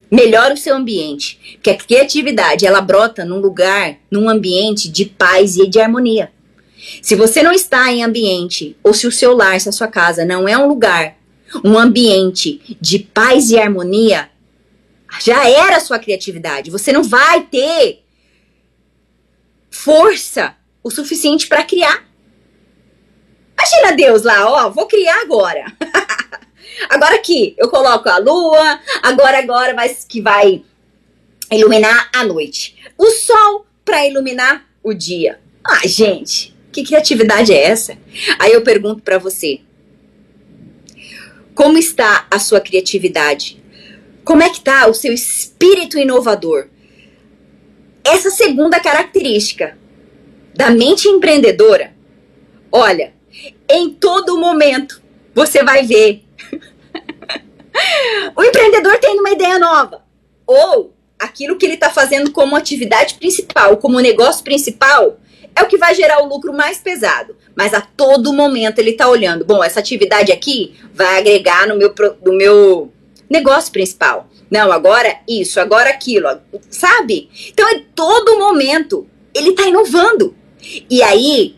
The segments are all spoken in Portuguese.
Melhora o seu ambiente. Porque a criatividade, ela brota num lugar, num ambiente de paz e de harmonia. Se você não está em ambiente, ou se o seu lar, se a sua casa não é um lugar, um ambiente de paz e harmonia, já era a sua criatividade. Você não vai ter força o suficiente para criar. Imagina Deus lá, ó, vou criar agora. Agora aqui, eu coloco a lua, agora, mas que vai iluminar a noite. O sol para iluminar o dia. Ah, gente, que criatividade é essa? Aí eu pergunto para você, como está a sua criatividade? Como é que está o seu espírito inovador? Essa segunda característica da mente empreendedora, olha, em todo momento você vai ver o empreendedor tendo uma ideia nova, ou aquilo que ele está fazendo como atividade principal, como negócio principal, é o que vai gerar o lucro mais pesado. Mas a todo momento ele está olhando, bom, essa atividade aqui vai agregar no meu negócio principal. Não, agora isso, agora aquilo, sabe? Então, em todo momento, ele está inovando. E aí,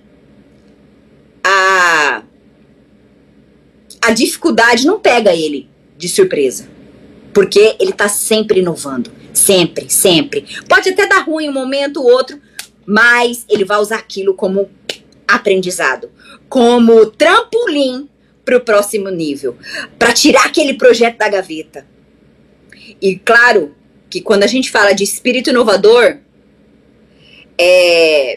a dificuldade não pega ele de surpresa. Porque ele está sempre inovando. Sempre, sempre. Pode até dar ruim um momento ou outro, mas ele vai usar aquilo como aprendizado, como trampolim para o próximo nível, para tirar aquele projeto da gaveta. E claro que quando a gente fala de espírito inovador, é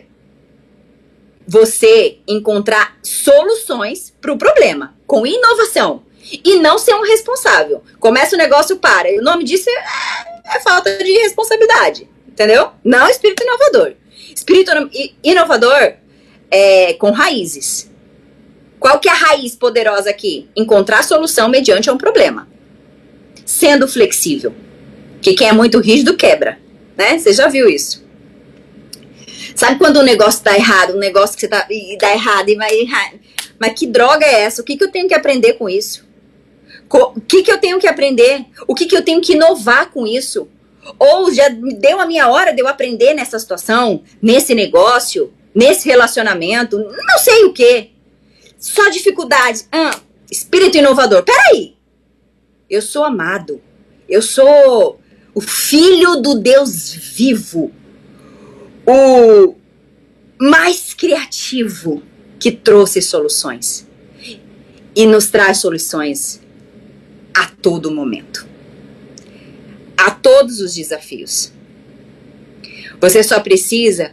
você encontrar soluções para o problema, com inovação, e não ser um responsável. Começa o negócio, para. E o nome disso é falta de responsabilidade, entendeu? Não espírito inovador. Espírito inovador é com raízes. Qual que é a raiz poderosa aqui? Encontrar solução mediante um problema. Sendo flexível. Porque quem é muito rígido quebra, né? Você já viu isso? Sabe quando um negócio tá errado, um negócio que você tá e dá errado e vai errado? Mas que droga é essa? O que eu tenho que aprender com isso? O que eu tenho que aprender? O que eu tenho que inovar com isso? Ou já deu a minha hora de eu aprender nessa situação, nesse negócio, nesse relacionamento, não sei o que. Só dificuldades. Espírito inovador. Peraí. Eu sou amado. Eu sou o filho do Deus vivo. O mais criativo que trouxe soluções. E nos traz soluções a todo momento. A todos os desafios. Você só precisa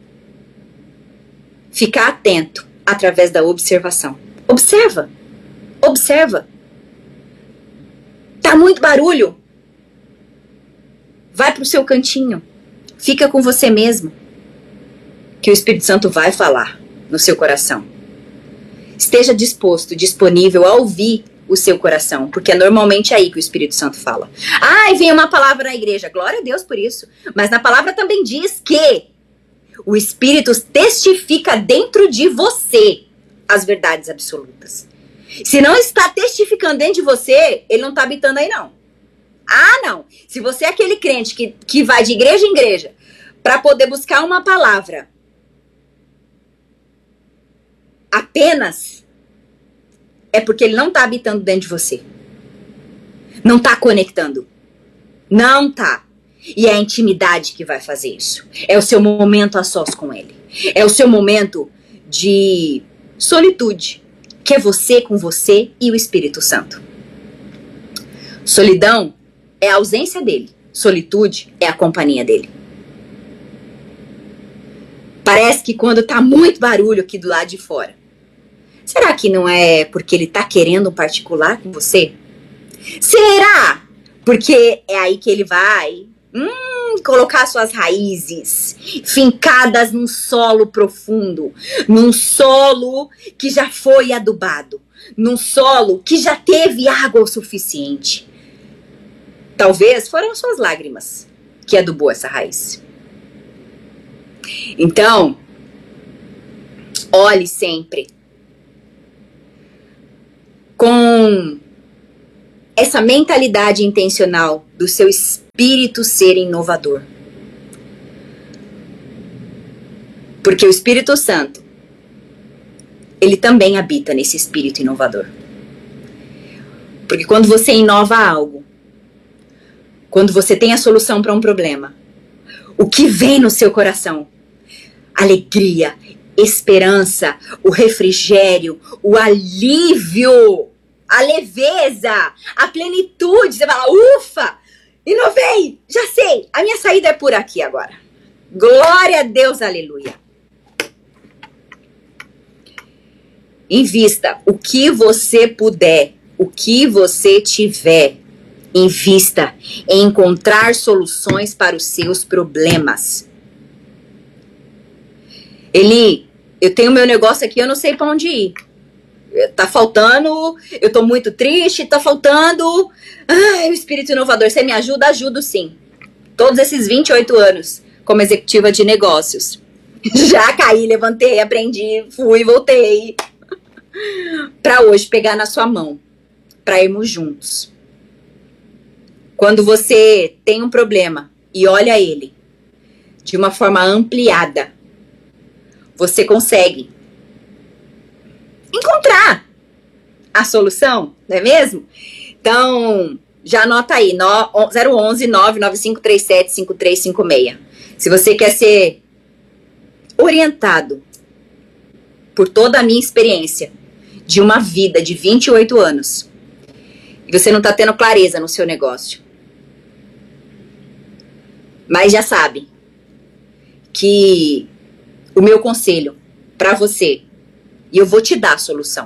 ficar atento através da observação. Observa. Observa. Tá muito barulho? Vai pro seu cantinho. Fica com você mesmo. Que o Espírito Santo vai falar no seu coração. Esteja disposto, disponível a ouvir o seu coração, porque é normalmente aí que o Espírito Santo fala. E vem uma palavra na igreja, glória a Deus por isso. Mas na palavra também diz que o Espírito testifica dentro de você as verdades absolutas. Se não está testificando dentro de você, ele não está habitando aí não. Não. Se você é aquele crente que vai de igreja em igreja para poder buscar uma palavra apenas, é porque ele não está habitando dentro de você. Não está conectando. Não está. E é a intimidade que vai fazer isso. É o seu momento a sós com ele. É o seu momento de solitude, que é você com você e o Espírito Santo. Solidão é a ausência dele. Solitude é a companhia dele. Parece que quando tá muito barulho aqui do lado de fora, será que não é porque ele tá querendo um particular com você? Será? Porque é aí que ele vai colocar suas raízes fincadas num solo profundo, num solo que já foi adubado, num solo que já teve água o suficiente. Talvez foram suas lágrimas que adubou essa raiz. Então, olhe sempre com essa mentalidade intencional do seu espírito ser inovador. Porque o Espírito Santo, ele também habita nesse espírito inovador. Porque quando você inova algo, quando você tem a solução para um problema, o que vem no seu coração? Alegria, esperança, o refrigério, o alívio, a leveza, a plenitude. Você fala, ufa, inovei, já sei, a minha saída é por aqui agora. Glória a Deus, aleluia. Invista o que você puder, o que você tiver. Invista em encontrar soluções para os seus problemas. Eli, eu tenho meu negócio aqui, eu não sei para onde ir. Tá faltando, eu tô muito triste, tá faltando. Ai, o espírito inovador, você me ajuda? Ajudo sim. Todos esses 28 anos como executiva de negócios. Já caí, levantei, aprendi, fui, voltei. Para hoje pegar na sua mão, para irmos juntos. Quando você tem um problema e olha ele de uma forma ampliada, você consegue encontrar a solução, não é mesmo? Então, já anota aí, 011 99537 5356. Se você quer ser orientado por toda a minha experiência de uma vida de 28 anos e você não está tendo clareza no seu negócio, mas já sabe que o meu conselho para você, e eu vou te dar a solução,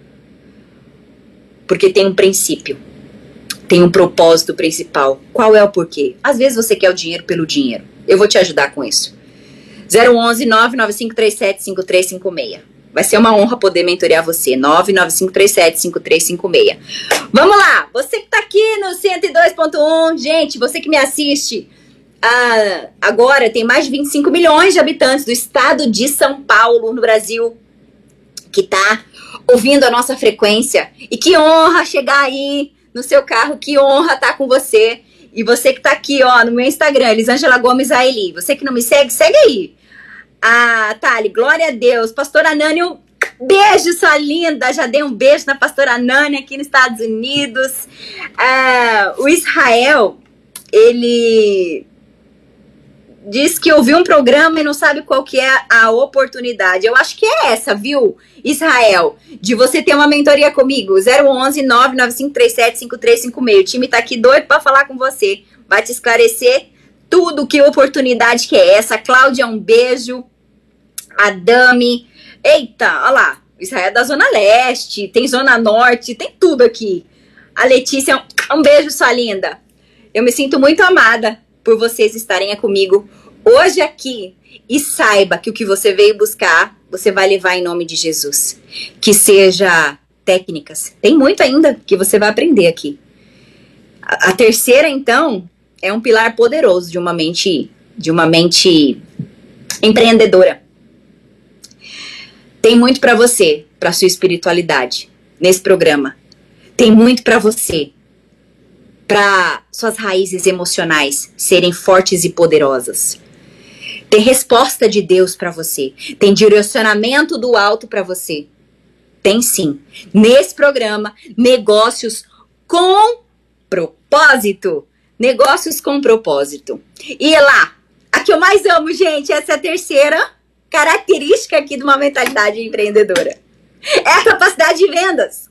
porque tem um princípio, tem um propósito principal. Qual é o porquê? Às vezes você quer o dinheiro pelo dinheiro. Eu vou te ajudar com isso. 011 99537 5356. Vai ser uma honra poder mentorear você. 99537 5356. Vamos lá! Você que tá aqui no 102.1, gente, você que me assiste, agora tem mais de 25 milhões de habitantes do estado de São Paulo, no Brasil, que tá ouvindo a nossa frequência. E que honra chegar aí no seu carro, que honra estar com você. E você que tá aqui, ó, no meu Instagram, Elisângela Gomes Aeli. Você que não me segue, segue aí. Thali, glória a Deus. Pastora Nani, um beijo, sua linda. Já dei um beijo na pastora Nani aqui nos Estados Unidos. O Israel, ele diz que ouviu um programa e não sabe qual que é a oportunidade. Eu acho que é essa, viu, Israel? De você ter uma mentoria comigo. 011 99537 5356. O time tá aqui doido pra falar com você. Vai te esclarecer tudo, que oportunidade que é essa. Cláudia, um beijo. A Dami. Eita, olha lá. Israel é da Zona Leste, tem Zona Norte, tem tudo aqui. A Letícia, um beijo, sua linda. Eu me sinto muito amada por vocês estarem comigo hoje aqui. E saiba que o que você veio buscar, você vai levar em nome de Jesus. Que seja técnicas. Tem muito ainda que você vai aprender aqui. A terceira, então, é um pilar poderoso de uma mente empreendedora. Tem muito para você, para sua espiritualidade, nesse programa. Tem muito para você, para suas raízes emocionais serem fortes e poderosas. Tem resposta de Deus para você. Tem direcionamento do alto para você. Tem sim. Nesse programa, negócios com propósito. Negócios com propósito. E lá, a que eu mais amo, gente, essa é a terceira característica aqui de uma mentalidade empreendedora. É a capacidade de vendas.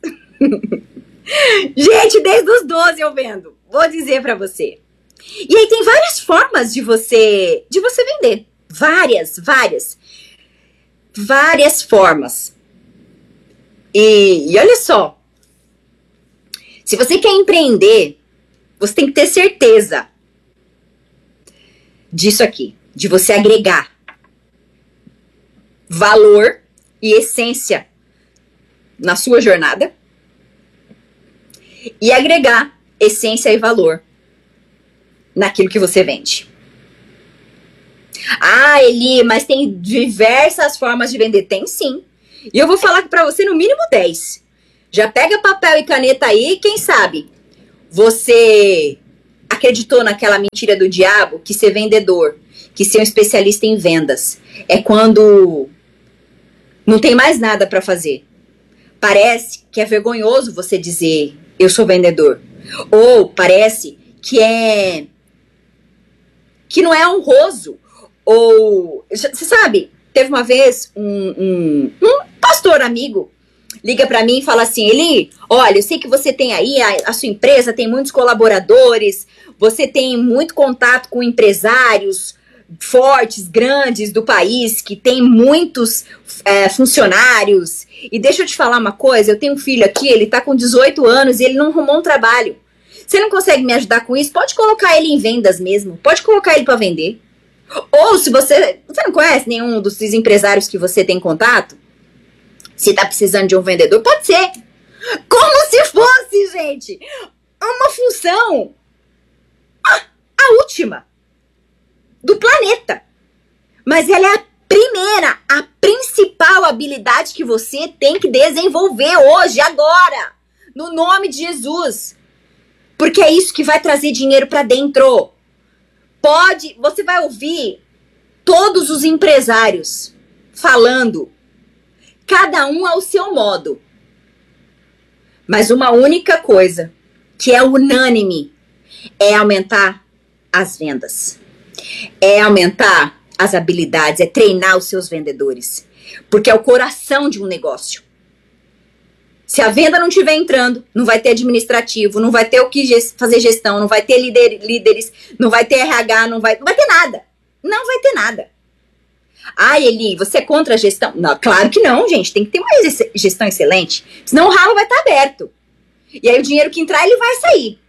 Gente, desde os 12 eu vendo. Vou dizer pra você. E aí tem várias formas de você vender. Várias formas. E olha só. Se você quer empreender, você tem que ter certeza disso aqui. De você agregar valor e essência na sua jornada. E agregar essência e valor naquilo que você vende. Eli, mas tem diversas formas de vender. Tem sim. E eu vou falar pra você no mínimo 10. Já pega papel e caneta aí, quem sabe Você acreditou naquela mentira do diabo que ser vendedor, que ser um especialista em vendas, é quando não tem mais nada para fazer. Parece que é vergonhoso você dizer eu sou vendedor. Ou parece que não é honroso. Ou, você sabe, teve uma vez um pastor amigo liga para mim e fala assim, Eli, olha, eu sei que você tem aí, a sua empresa tem muitos colaboradores, você tem muito contato com empresários fortes, grandes do país, que tem muitos funcionários. E deixa eu te falar uma coisa, eu tenho um filho aqui, ele tá com 18 anos e ele não arrumou um trabalho. Você não consegue me ajudar com isso? Pode colocar ele em vendas mesmo, pode colocar ele para vender. Ou se você não conhece nenhum dos empresários que você tem contato, se tá precisando de um vendedor, pode ser. Como se fosse, gente, uma função, a última do planeta. Mas ela é a primeira, a principal habilidade que você tem que desenvolver hoje, agora, no nome de Jesus. Porque é isso que vai trazer dinheiro para dentro. Você vai ouvir todos os empresários falando, cada um ao seu modo. Mas uma única coisa que é unânime é aumentar as vendas. É aumentar as habilidades, é treinar os seus vendedores. Porque é o coração de um negócio. Se a venda não estiver entrando, não vai ter administrativo, não vai ter o que fazer gestão, não vai ter líderes, não vai ter RH, não vai ter nada. Não vai ter nada. Ah, Eli, você é contra a gestão? Não, claro que não, gente. Tem que ter uma gestão excelente. Senão o ralo vai estar aberto. E aí o dinheiro que entrar, ele vai sair.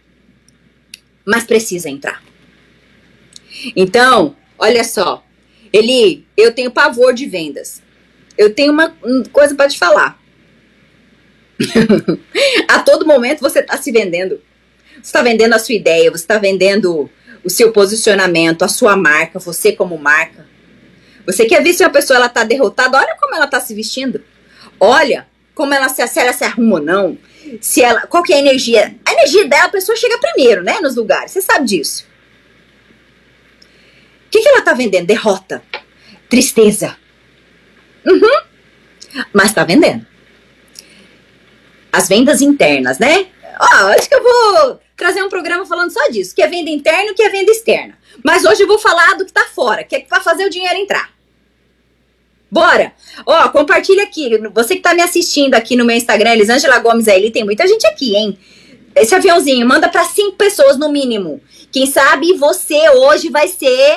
Mas precisa entrar. Então, olha só. Eli, eu tenho pavor de vendas. Eu tenho uma coisa para te falar. A todo momento você está se vendendo. Você está vendendo a sua ideia, você está vendendo o seu posicionamento, a sua marca, você como marca. Você quer ver se uma pessoa está derrotada? Olha como ela está se vestindo. Olha como se ela se arruma ou não. Qual que é a energia? A energia dela, a pessoa chega primeiro, né? Nos lugares. Você sabe disso. O que ela está vendendo? Derrota. Tristeza. Mas está vendendo. As vendas internas, né? Acho que eu vou trazer um programa falando só disso. Que é venda interna e que é venda externa. Mas hoje eu vou falar do que tá fora. Que é pra fazer o dinheiro entrar. Bora! Compartilha aqui. Você que tá me assistindo aqui no meu Instagram, Elisângela Gomes aí, tem muita gente aqui, hein? Esse aviãozinho, manda pra 5 pessoas no mínimo. Quem sabe você hoje vai ser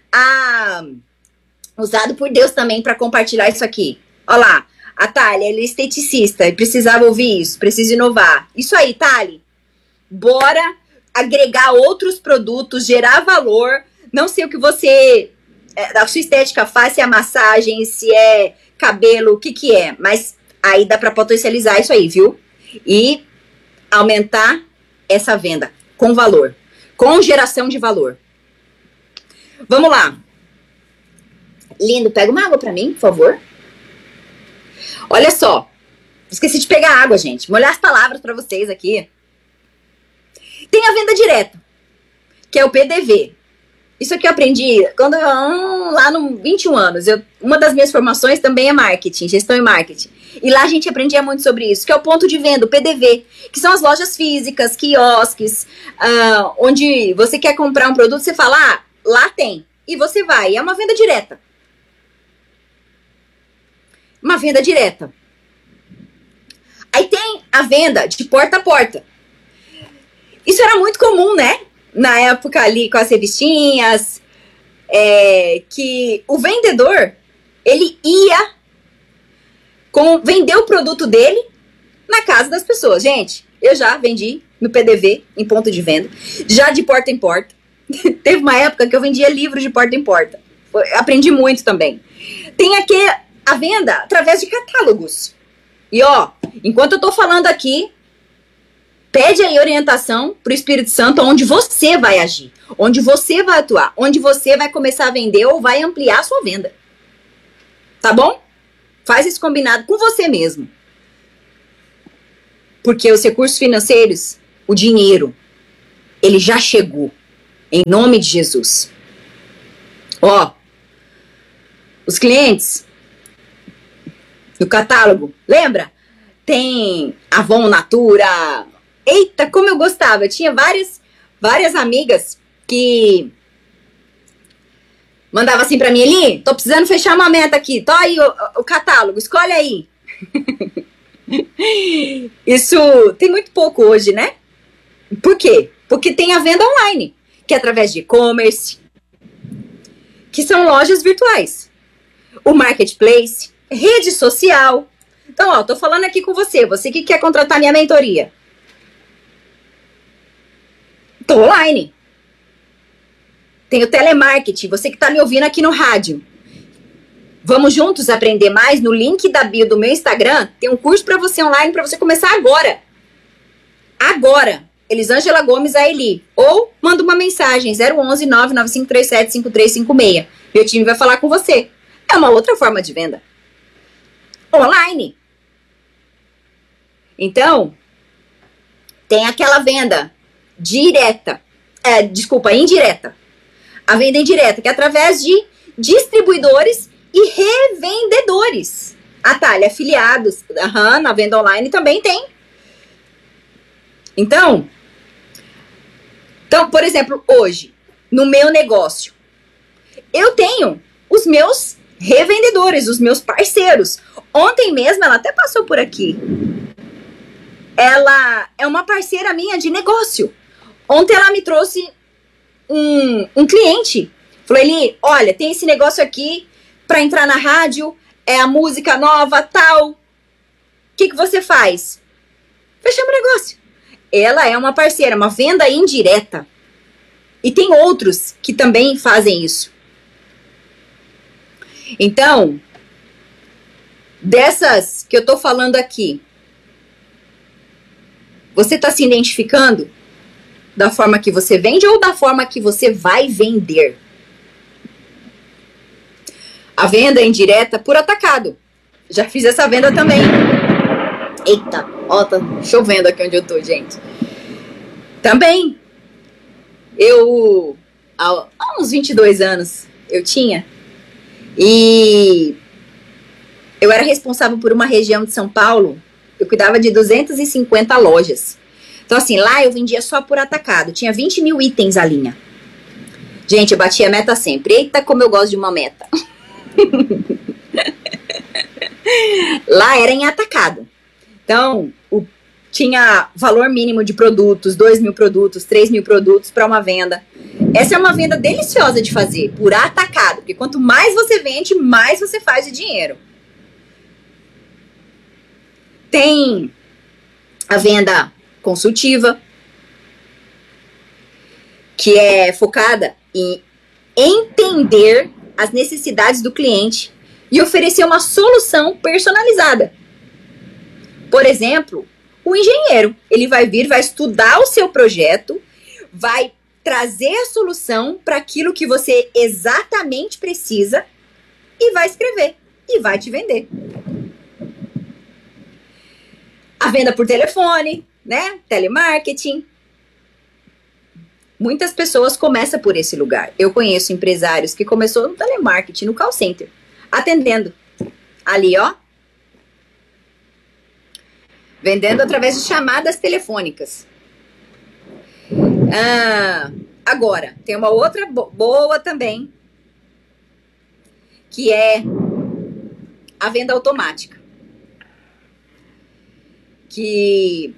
usado por Deus também pra compartilhar isso aqui. Olha lá. A Thali, ela é esteticista e precisava ouvir isso, precisa inovar. Isso aí, Thali. Bora agregar outros produtos, gerar valor. Não sei o que você, a sua estética faz, se é massagem, se é cabelo, o que é. Mas aí dá para potencializar isso aí, viu? E aumentar essa venda com valor, com geração de valor. Vamos lá. Lindo, pega uma água para mim, por favor. Olha só, esqueci de pegar água, gente. Molhar as palavras para vocês aqui. Tem a venda direta, que é o PDV. Isso aqui eu aprendi quando lá no 21 anos. Uma das minhas formações também é marketing, gestão e marketing. E lá a gente aprendia muito sobre isso, que é o ponto de venda, o PDV, que são as lojas físicas, quiosques, onde você quer comprar um produto, você fala, lá tem. E você vai, é uma venda direta. Uma venda direta. Aí tem a venda de porta a porta. Isso era muito comum, né? Na época ali com as revistinhas, que o vendedor, ele ia vender o produto dele na casa das pessoas. Gente, eu já vendi no PDV, em ponto de venda, já de porta em porta. Teve uma época que eu vendia livros de porta em porta. Aprendi muito também. Tem aqui a venda através de catálogos. E enquanto eu tô falando aqui, pede aí orientação pro Espírito Santo onde você vai agir, onde você vai atuar, onde você vai começar a vender ou vai ampliar a sua venda. Tá bom? Faz esse combinado com você mesmo. Porque os recursos financeiros, o dinheiro, ele já chegou. Em nome de Jesus. Ó, os clientes no catálogo, lembra? Tem Avon Natura. Eita, como eu gostava. Eu tinha várias amigas que mandava assim pra mim, Eli, tô precisando fechar uma meta aqui. Tô aí o catálogo, escolhe aí. Isso tem muito pouco hoje, né? Por quê? Porque tem a venda online, que é através de e-commerce, que são lojas virtuais. O marketplace, rede social. Então, ó, tô falando aqui com você que quer contratar minha mentoria. Tô online. Tem o telemarketing, você que tá me ouvindo aqui no rádio. Vamos juntos aprender mais? No link da bio do meu Instagram, tem um curso para você online para você começar agora. Agora. Elisângela Gomes, a Eli. Ou manda uma mensagem, 011 99537 5356. Meu time vai falar com você. É uma outra forma de venda. Online. Então, tem aquela venda direta. Indireta. A venda indireta, que é através de distribuidores e revendedores. Atalha, afiliados. Na venda online também tem. Então, por exemplo, hoje, no meu negócio, eu tenho os meus revendedores, os meus parceiros. Ontem mesmo, ela até passou por aqui. Ela é uma parceira minha de negócio. Ontem ela me trouxe um cliente. Falou, Eli, olha, tem esse negócio aqui para entrar na rádio, é a música nova, tal. O que você faz? Fechamos o negócio. Ela é uma parceira, uma venda indireta. E tem outros que também fazem isso. Então, dessas que eu tô falando aqui, você tá se identificando da forma que você vende ou da forma que você vai vender? A venda indireta por atacado. Já fiz essa venda também. Eita, ó, tá chovendo aqui onde eu tô, gente. Também, há uns 22 anos, eu tinha, e eu era responsável por uma região de São Paulo, eu cuidava de 250 lojas. Então, assim, lá eu vendia só por atacado, tinha 20 mil itens a linha. Gente, eu batia a meta sempre. Eita, como eu gosto de uma meta. Lá era em atacado. Então, tinha valor mínimo de produtos, 2.000 produtos, 3.000 produtos para uma venda. Essa é uma venda deliciosa de fazer, por atacado. Porque quanto mais você vende, mais você faz de dinheiro. Tem a venda consultiva, que é focada em entender as necessidades do cliente e oferecer uma solução personalizada. Por exemplo, o engenheiro, ele vai estudar o seu projeto, vai trazer a solução para aquilo que você exatamente precisa e vai escrever e vai te vender. A venda por telefone, né? Telemarketing. Muitas pessoas começam por esse lugar. Eu conheço empresários que começou no telemarketing, no call center, atendendo. Ali, ó. Vendendo através de chamadas telefônicas. Agora, tem uma outra boa também, que é a venda automática. Que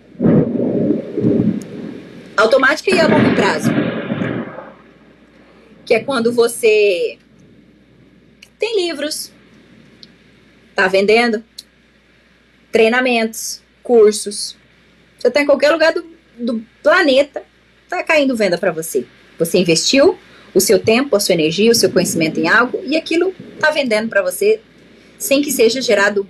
automática e a longo prazo. Que é quando você tem livros, tá vendendo, treinamentos, cursos. Você tá em qualquer lugar do planeta, tá caindo venda para você. Você investiu o seu tempo, a sua energia, o seu conhecimento em algo e aquilo tá vendendo para você sem que seja gerado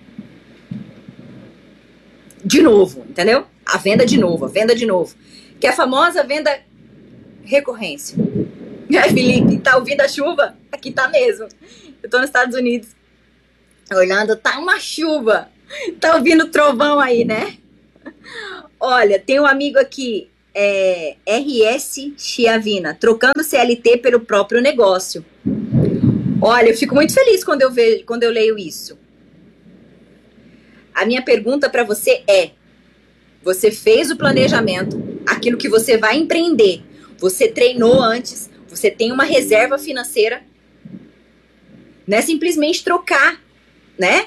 de novo, entendeu? A venda de novo, que é a famosa venda recorrência. Felipe, tá ouvindo a chuva? Aqui tá mesmo. Eu tô nos Estados Unidos. Orlando, tá uma chuva. Tá ouvindo trovão aí, né? Olha, tem um amigo aqui, RS Chiavina, trocando CLT pelo próprio negócio. Olha, eu fico muito feliz quando eu leio isso. A minha pergunta para você é: você fez o planejamento, aquilo que você vai empreender, você treinou antes, você tem uma reserva financeira, não é simplesmente trocar, né?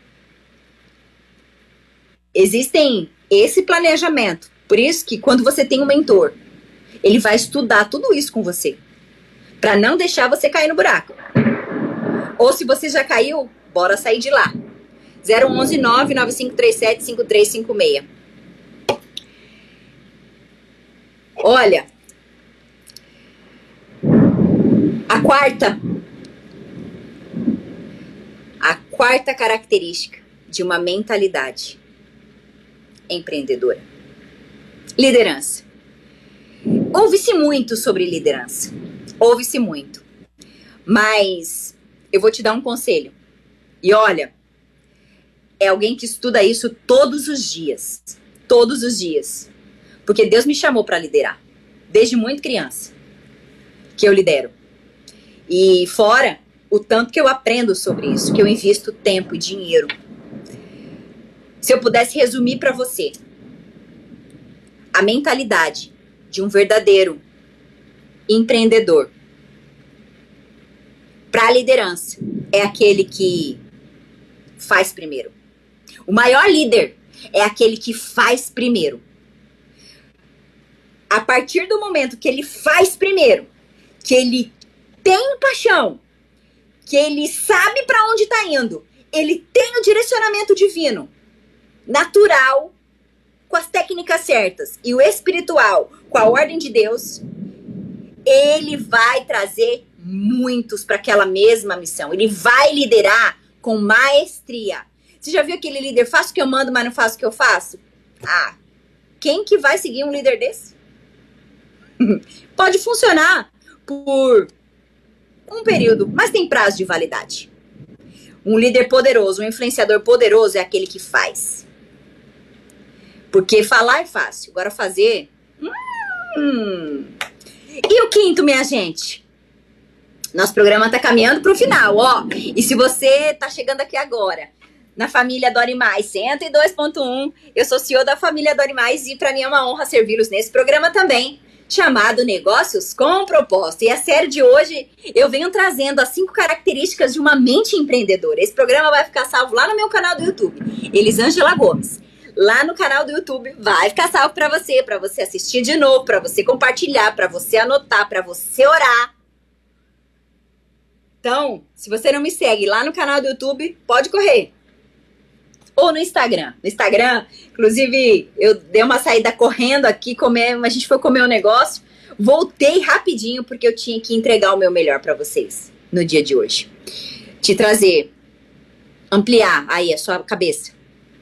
Existem esse planejamento. Por isso que quando você tem um mentor, ele vai estudar tudo isso com você, para não deixar você cair no buraco. Ou se você já caiu, bora sair de lá. 011 99537 5356. Olha, a quarta característica de uma mentalidade empreendedora: liderança. Ouve-se muito sobre liderança. Ouve-se muito. Mas eu vou te dar um conselho. E olha, é alguém que estuda isso todos os dias. Todos os dias. Porque Deus me chamou para liderar. Desde muito criança que eu lidero. E fora o tanto que eu aprendo sobre isso, que eu invisto tempo e dinheiro. Se eu pudesse resumir para você, a mentalidade de um verdadeiro empreendedor para a liderança é aquele que faz primeiro. O maior líder é aquele que faz primeiro. A partir do momento que ele faz primeiro, que ele tem paixão, que ele sabe para onde está indo, ele tem o direcionamento divino, natural, com as técnicas certas, e o espiritual, com a ordem de Deus, ele vai trazer muitos para aquela mesma missão. Ele vai liderar com maestria. Você já viu aquele líder, faço o que eu mando, mas não faço o que eu faço? Ah, quem que vai seguir um líder desse? Pode funcionar por um período, mas tem prazo de validade. Um líder poderoso, um influenciador poderoso é aquele que faz. Porque falar é fácil, agora fazer... E o quinto, minha gente? Nosso programa tá caminhando pro final, ó. E se você tá chegando aqui agora, na família Dore Mais 102.1, eu sou CEO da família Dore Mais e pra mim é uma honra servi-los nesse programa também, chamado Negócios com Propósito. E a série de hoje eu venho trazendo as 5 características de uma mente empreendedora. Esse programa vai ficar salvo lá no meu canal do YouTube, Elisângela Gomes. Lá no canal do YouTube vai ficar salvo para você assistir de novo, para você compartilhar, para você anotar, para você orar. Então, se você não me segue lá no canal do YouTube, pode correr. Ou no Instagram. No Instagram, inclusive, eu dei uma saída correndo aqui, a gente foi comer um negócio, voltei rapidinho porque eu tinha que entregar o meu melhor para vocês no dia de hoje. Te trazer, ampliar aí a sua cabeça.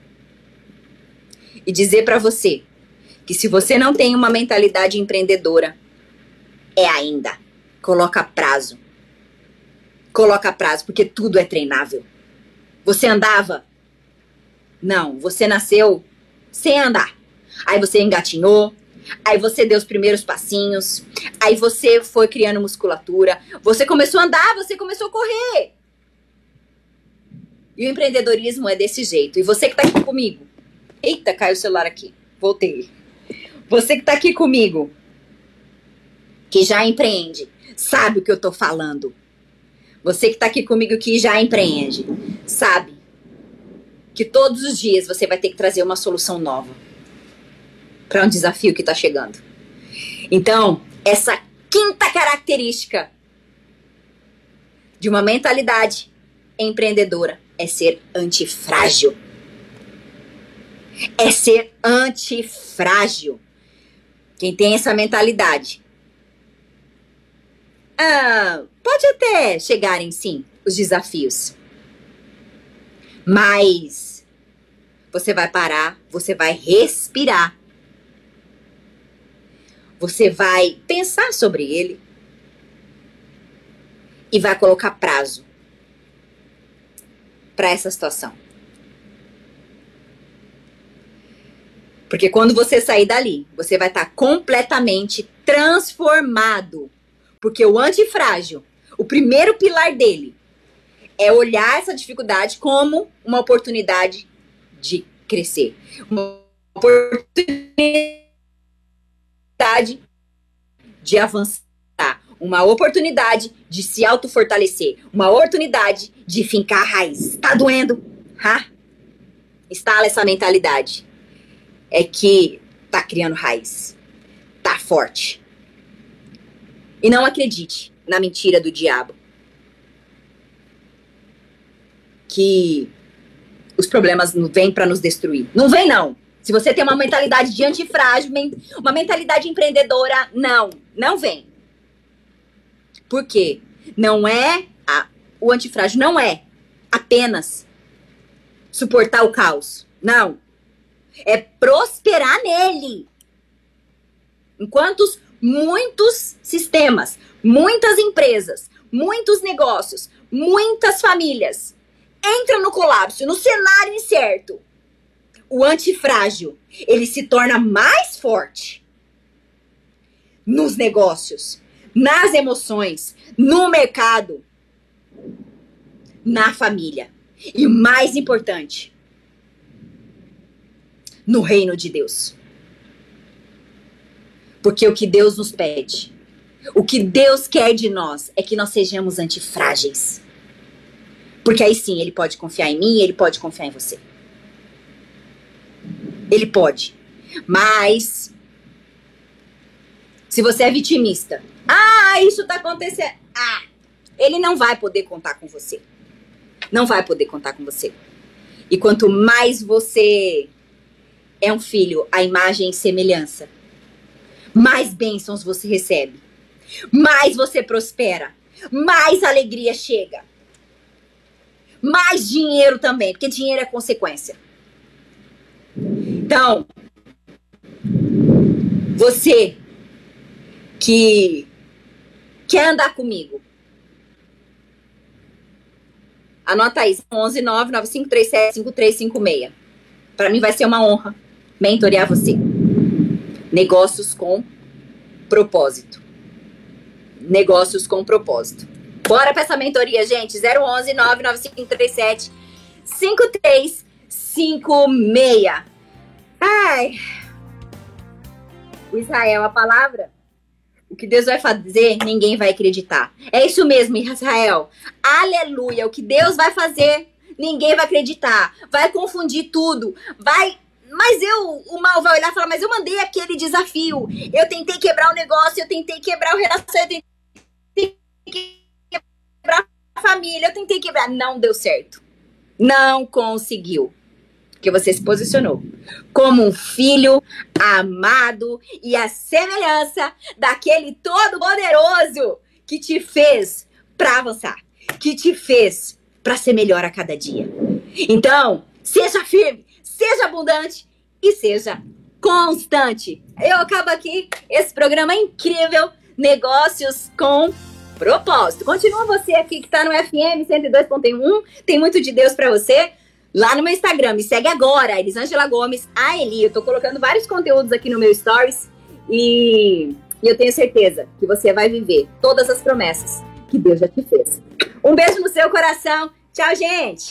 E dizer para você que se você não tem uma mentalidade empreendedora, é ainda. Coloca prazo. Coloca prazo, porque tudo é treinável. Você andava? Não, você nasceu sem andar. Aí você engatinhou, aí você deu os primeiros passinhos, aí você foi criando musculatura, você começou a andar, você começou a correr. E o empreendedorismo é desse jeito. E você que tá aqui comigo, eita, caiu o celular aqui. Voltei. Você que tá aqui comigo, que já empreende, sabe o que eu tô falando. Você que tá aqui comigo que já empreende, sabe que todos os dias você vai ter que trazer uma solução nova para um desafio que tá chegando. Então, essa quinta característica de uma mentalidade empreendedora é ser antifrágil. É ser antifrágil. Quem tem essa mentalidade, pode até chegarem, sim, os desafios. Mas você vai parar, você vai respirar. Você vai pensar sobre ele e vai colocar prazo para essa situação. Porque quando você sair dali, você vai estar completamente transformado. Porque o antifrágil, o primeiro pilar dele, é olhar essa dificuldade como uma oportunidade de crescer. Uma oportunidade de avançar. Uma oportunidade de se autofortalecer. Uma oportunidade de fincar a raiz. Tá doendo? Instala essa mentalidade. É que tá criando raiz. Tá forte. E não acredite na mentira do diabo. Que os problemas não vêm para nos destruir. Não vem, não. Se você tem uma mentalidade de antifrágil, uma mentalidade empreendedora, não vem. Por quê? O antifrágil não é apenas suportar o caos. Não. É prosperar nele. Enquanto muitos sistemas, muitas empresas, muitos negócios, muitas famílias entram no colapso, no cenário incerto, o antifrágil, ele se torna mais forte nos negócios, nas emoções, no mercado, na família. E o mais importante, no reino de Deus. Porque o que Deus nos pede, o que Deus quer de nós é que nós sejamos antifrágeis. Porque aí sim, ele pode confiar em mim, ele pode confiar em você. Ele pode. Mas, se você é vitimista, isso tá acontecendo. Ele não vai poder contar com você. Não vai poder contar com você. E quanto mais você é um filho à imagem e semelhança, mais bênçãos você recebe. Mais você prospera. Mais alegria chega. Mais dinheiro também, porque dinheiro é consequência. Então, você que quer andar comigo, anota aí, 11995375356. Para mim vai ser uma honra mentorear você. Negócios com propósito. Negócios com propósito. Bora pra essa mentoria, gente. 011-99537-5356. O Israel, a palavra, o que Deus vai fazer, ninguém vai acreditar. É isso mesmo, Israel. Aleluia. O que Deus vai fazer, ninguém vai acreditar. Vai confundir tudo. Mas o mal vai olhar e falar, mas eu mandei aquele desafio. Eu tentei quebrar o negócio, eu tentei quebrar o relacionamento, eu tentei quebrar a família, eu tentei quebrar. Não deu certo. Não conseguiu. Porque você se posicionou como um filho amado e a semelhança daquele todo-poderoso que te fez para avançar, que te fez para ser melhor a cada dia. Então, seja firme, seja abundante e seja constante. Eu acabo aqui esse programa incrível, Negócios com Propósito. Continua você aqui que tá no FM 102.1, tem muito de Deus para você. Lá no meu Instagram, me segue agora, Elisângela Gomes, a Eli. Eu tô colocando vários conteúdos aqui no meu Stories e eu tenho certeza que você vai viver todas as promessas que Deus já te fez. Um beijo no seu coração. Tchau, gente!